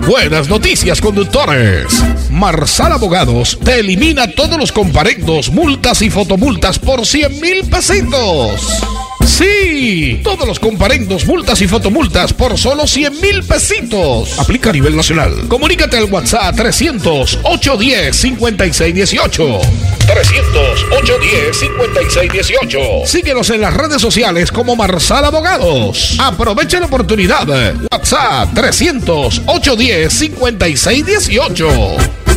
Buenas noticias, conductores. Marsal Abogados te elimina todos los comparendos, multas y fotomultas por 100,000 pesitos. Sí, todos los comparendos, multas y fotomultas por solo 100,000 pesitos. Aplica a nivel nacional. Comunícate al WhatsApp 300-810-5618. 300-810-5618. Síguenos en las redes sociales como Marsal Abogados. Aprovecha la oportunidad. WhatsApp 300-810-5618.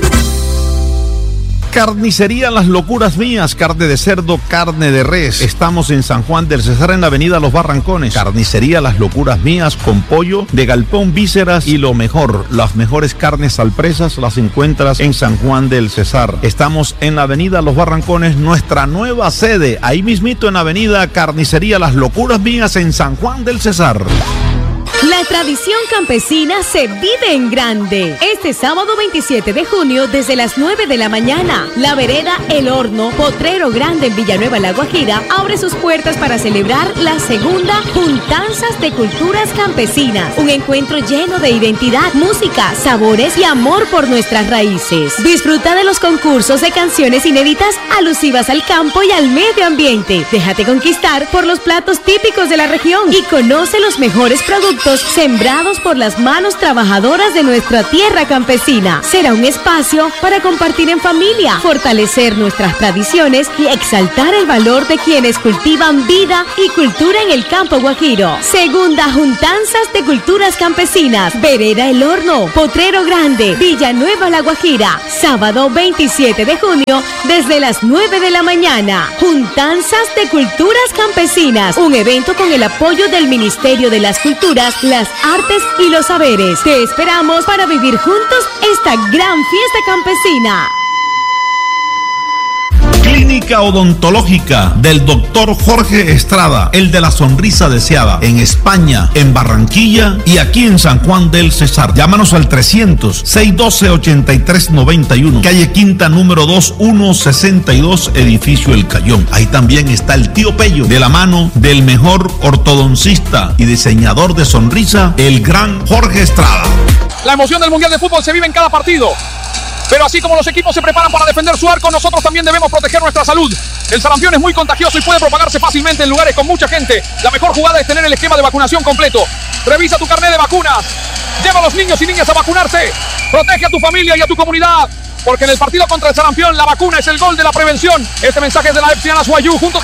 Carnicería Las Locuras Mías, carne de cerdo, carne de res. Estamos en San Juan del Cesar, en la avenida Los Barrancones. Carnicería Las Locuras Mías, con pollo de galpón, vísceras y lo mejor, las mejores carnes al presas las encuentras en San Juan del Cesar. Estamos en la avenida Los Barrancones, nuestra nueva sede, ahí mismito en la avenida Carnicería Las Locuras Mías en San Juan del Cesar. La tradición campesina se vive en grande. Este sábado 27 de junio, desde las 9 de la mañana, la vereda El Horno, Potrero Grande en Villanueva, La Guajira, abre sus puertas para celebrar la segunda Juntanzas de Culturas Campesinas. Un encuentro lleno de identidad, música, sabores y amor por nuestras raíces. Disfruta de los concursos de canciones inéditas alusivas al campo y al medio ambiente. Déjate conquistar por los platos típicos de la región y conoce los mejores productos sembrados por las manos trabajadoras de nuestra tierra campesina. Será un espacio para compartir en familia, fortalecer nuestras tradiciones y exaltar el valor de quienes cultivan vida y cultura en el campo guajiro. Segunda Juntanzas de Culturas Campesinas, vereda El Horno, Potrero Grande, Villanueva, La Guajira. Sábado 27 de junio, desde las 9 de la mañana. Juntanzas de Culturas Campesinas, un evento con el apoyo del Ministerio de las Culturas, las Artes y los Saberes. Te esperamos para vivir juntos esta gran fiesta campesina. Clínica Odontológica del doctor Jorge Estrada, el de la sonrisa deseada, en España, en Barranquilla y aquí en San Juan del Cesar. Llámanos al 300-612-8391, calle Quinta número 2, 162, edificio El Cayón. Ahí también está el tío Pello, de la mano del mejor ortodoncista y diseñador de sonrisa, el gran Jorge Estrada. La emoción del Mundial de Fútbol se vive en cada partido. Pero así como los equipos se preparan para defender su arco, nosotros también debemos proteger nuestra salud. El sarampión es muy contagioso y puede propagarse fácilmente en lugares con mucha gente. La mejor jugada es tener el esquema de vacunación completo. Revisa tu carnet de vacunas. Lleva a los niños y niñas a vacunarse. Protege a tu familia y a tu comunidad. Porque en el partido contra el sarampión, la vacuna es el gol de la prevención. Este mensaje es de la Epsilon Azuayú, juntos